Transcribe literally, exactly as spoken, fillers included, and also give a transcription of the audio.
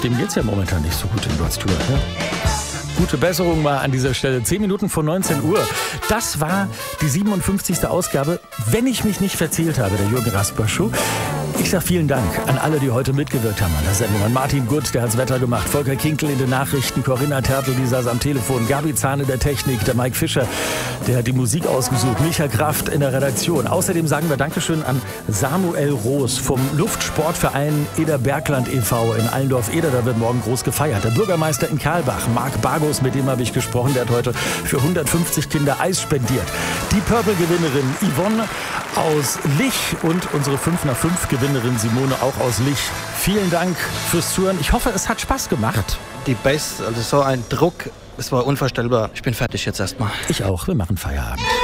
dem geht's ja momentan nicht so gut in Rod Stewart. Ne? Gute Besserung mal an dieser Stelle. Zehn Minuten vor neunzehn Uhr. Das war die siebenundfünfzigste Ausgabe, wenn ich mich nicht verzählt habe, der Jürgen Rasper Show. Ich sage vielen Dank an alle, die heute mitgewirkt haben an der Sendung. An Martin Gutt, der hat's Wetter gemacht, Volker Kinkel in den Nachrichten, Corinna Tertel, die saß am Telefon, Gabi Zahn in der Technik, der Mike Fischer, der hat die Musik ausgesucht, Micha Kraft in der Redaktion. Außerdem sagen wir Dankeschön an Samuel Roos vom Luftsportverein Eder-Bergland e V in Allendorf-Eder. Da wird morgen groß gefeiert. Der Bürgermeister in Karlbach, Marc Bargos, mit dem habe ich gesprochen, der hat heute für hundertfünfzig Kinder Eis spendiert. Die Purple-Gewinnerin Yvonne aus Lich und unsere fünf nach fünf Gewinnerin Simone auch aus Lich. Vielen Dank fürs Zuhören. Ich hoffe, es hat Spaß gemacht. Die Best, also so ein Druck, es war unvorstellbar. Ich bin fertig jetzt erstmal. Ich auch. Wir machen Feierabend.